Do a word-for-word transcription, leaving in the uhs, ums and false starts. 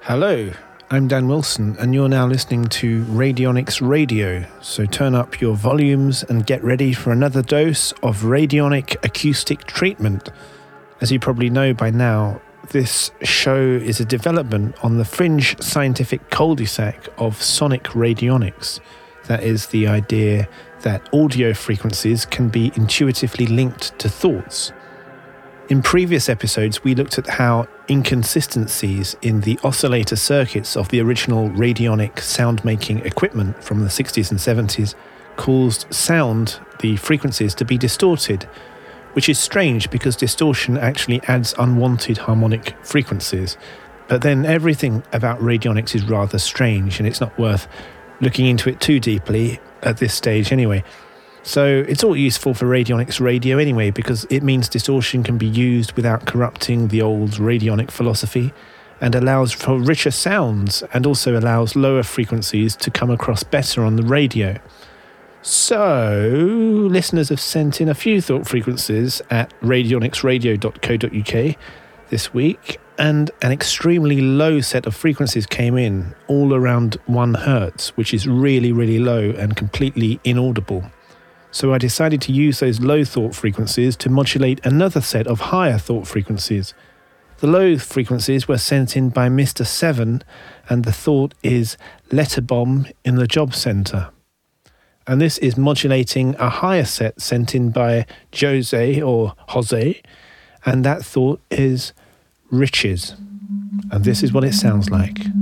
Hello, I'm Dan Wilson, and you're now listening to Radionics Radio. So turn up your volumes and get ready for another dose of radionic acoustic treatment. As you probably know by now, this show is a development on the fringe scientific cul-de-sac of sonic radionics. That is the idea that audio frequencies can be intuitively linked to thoughts. In previous episodes, we looked at how inconsistencies in the oscillator circuits of the original radionic sound-making equipment from the sixties and seventies caused sound, the frequencies, to be distorted, which is strange because distortion actually adds unwanted harmonic frequencies. But then everything about radionics is rather strange, and it's not worth looking into it too deeply at this stage anyway. So it's all useful for radionics radio anyway, because it means distortion can be used without corrupting the old radionic philosophy and allows for richer sounds and also allows lower frequencies to come across better on the radio. So listeners have sent in a few thought frequencies at radionics radio dot co dot uk this week, and an extremely low set of frequencies came in, all around one hertz, which is really, really low and completely inaudible. So I decided to use those low thought frequencies to modulate another set of higher thought frequencies. The low frequencies were sent in by Mister Seven, and the thought is letter bomb in the job centre. And this is modulating a higher set sent in by Jose or Jose, and that thought is riches. And this is what it sounds like.